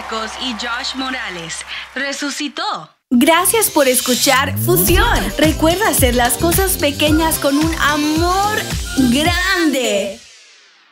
Marcos y Josh Morales resucitó. Gracias por escuchar Fusión. Recuerda hacer las cosas pequeñas con un amor grande.